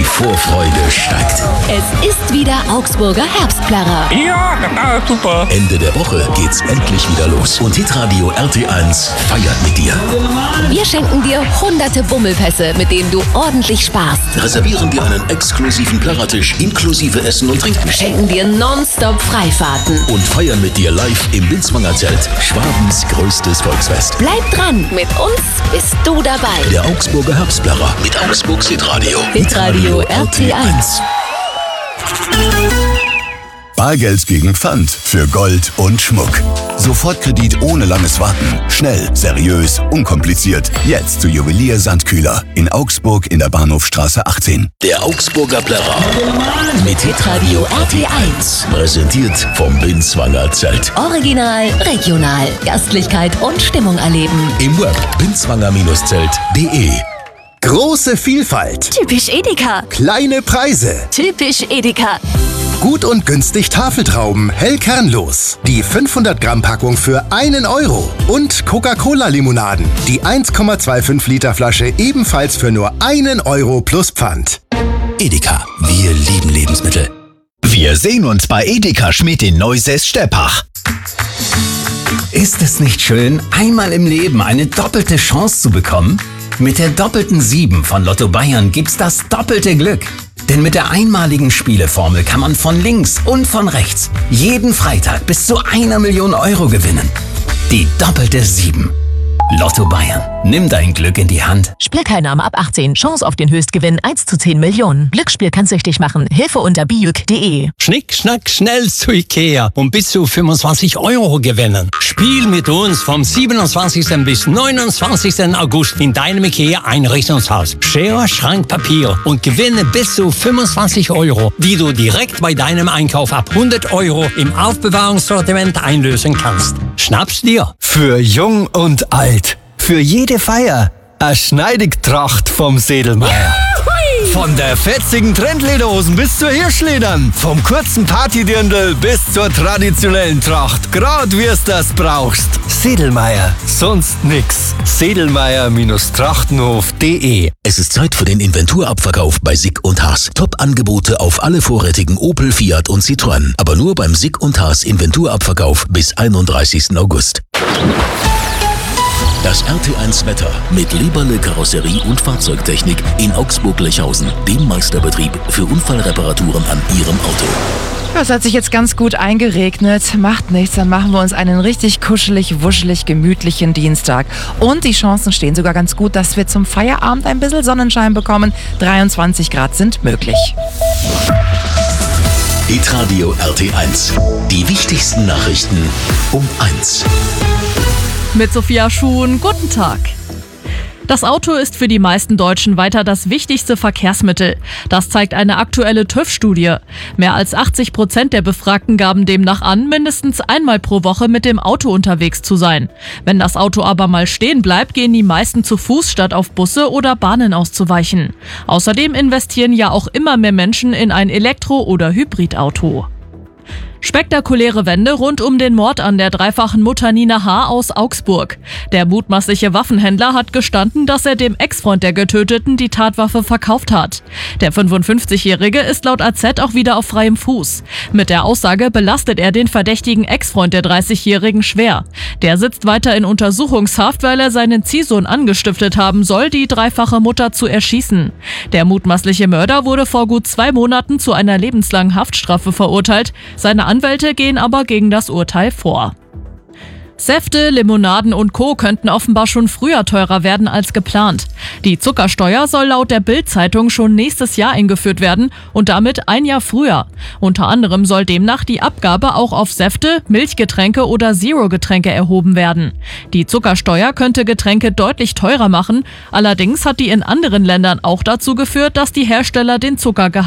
Vorfreude steigt. Es ist wieder Augsburger Herbstplärrer. Ja, super. Ende der Woche geht's endlich wieder los. Und Hitradio RT1 feiert mit dir. Wir schenken dir hunderte Bummelpässe, mit denen du ordentlich sparst. Reservieren dir einen exklusiven Plärrertisch inklusive Essen und Trinken. Schenken dir nonstop Freifahrten. Und feiern mit dir live im Binswanger Zelt. Schwabens größtes Volksfest. Bleib dran, mit uns bist du dabei. Der Augsburger Herbstplärrer mit Augsburgs Hitradio. Hitradio RT1. Bargeld gegen Pfand für Gold und Schmuck. Sofortkredit ohne langes Warten. Schnell, seriös, unkompliziert. Jetzt zu Juwelier Sandkühler in Augsburg in der Bahnhofstraße 18. Der Augsburger Plärrer mit Hitradio RT1. Präsentiert vom Binswanger Zelt. Original, regional, Gastlichkeit und Stimmung erleben. Im Web binswanger-zelt.de. Große Vielfalt. Typisch Edeka. Kleine Preise. Typisch Edeka. Gut und günstig Tafeltrauben, hell kernlos. Die 500 Gramm Packung für 1 Euro. Und Coca-Cola-Limonaden. Die 1,25 Liter Flasche ebenfalls für nur 1 Euro plus Pfand. Edeka, wir lieben Lebensmittel. Wir sehen uns bei Edeka Schmidt in Neusäß-Steppach. Ist es nicht schön, einmal im Leben eine doppelte Chance zu bekommen? Mit der doppelten 7 von Lotto Bayern gibt's das doppelte Glück. Denn mit der einmaligen Spieleformel kann man von links und von rechts jeden Freitag bis zu 1 Million Euro gewinnen. Die doppelte 7. Lotto Bayern. Nimm dein Glück in die Hand. Spielteilnahme ab 18. Chance auf den Höchstgewinn 1 zu 10 Millionen. Glücksspiel kann süchtig machen. Hilfe unter biuk.de. Schnick, schnack, schnell zu Ikea und bis zu 25 Euro gewinnen. Spiel mit uns vom 27. bis 29. August in deinem Ikea-Einrichtungshaus. Schere, Schrank, Papier und gewinne bis zu 25 Euro, die du direkt bei deinem Einkauf ab 100 Euro im Aufbewahrungssortiment einlösen kannst. Schnapp's dir. Für jung und alt. Für jede Feier. Eine Schneidigtracht vom Sedelmeier. Von der fetzigen Trendlederhosen bis zur Hirschledern. Vom kurzen Partydirndl bis zur traditionellen Tracht. Grad wie's das brauchst. Sedelmeier. Sonst nix. Sedelmeier-trachtenhof.de. Es ist Zeit für den Inventurabverkauf bei Sick & Haas. Top-Angebote auf alle vorrätigen Opel, Fiat und Citroën. Aber nur beim Sick & Haas Inventurabverkauf bis 31. August. Das RT1 Wetter mit Leberle Karosserie und Fahrzeugtechnik in Augsburg-Lechhausen, dem Meisterbetrieb für Unfallreparaturen an Ihrem Auto. Es hat sich jetzt ganz gut eingeregnet. Macht nichts, dann machen wir uns einen richtig kuschelig, wuschelig, gemütlichen Dienstag. Und die Chancen stehen sogar ganz gut, dass wir zum Feierabend ein bisschen Sonnenschein bekommen. 23 Grad sind möglich. Hitradio RT1. Die wichtigsten Nachrichten um 1. Mit Sophia Schuhn, guten Tag. Das Auto ist für die meisten Deutschen weiter das wichtigste Verkehrsmittel. Das zeigt eine aktuelle TÜV-Studie. Mehr als 80% der Befragten gaben demnach an, mindestens einmal pro Woche mit dem Auto unterwegs zu sein. Wenn das Auto aber mal stehen bleibt, gehen die meisten zu Fuß, statt auf Busse oder Bahnen auszuweichen. Außerdem investieren ja auch immer mehr Menschen in ein Elektro- oder Hybridauto. Spektakuläre Wende rund um den Mord an der dreifachen Mutter Nina H. aus Augsburg. Der mutmaßliche Waffenhändler hat gestanden, dass er dem Ex-Freund der Getöteten die Tatwaffe verkauft hat. Der 55-Jährige ist laut AZ auch wieder auf freiem Fuß. Mit der Aussage belastet er den verdächtigen Ex-Freund der 30-Jährigen schwer. Der sitzt weiter in Untersuchungshaft, weil er seinen Ziehsohn angestiftet haben soll, die dreifache Mutter zu erschießen. Der mutmaßliche Mörder wurde vor gut 2 Monaten zu einer lebenslangen Haftstrafe verurteilt. Seine Anwälte gehen aber gegen das Urteil vor. Säfte, Limonaden und Co. könnten offenbar schon früher teurer werden als geplant. Die Zuckersteuer soll laut der Bild-Zeitung schon nächstes Jahr eingeführt werden und damit 1 Jahr früher. Unter anderem soll demnach die Abgabe auch auf Säfte, Milchgetränke oder Zero-Getränke erhoben werden. Die Zuckersteuer könnte Getränke deutlich teurer machen. Allerdings hat die in anderen Ländern auch dazu geführt, dass die Hersteller den Zuckergehalt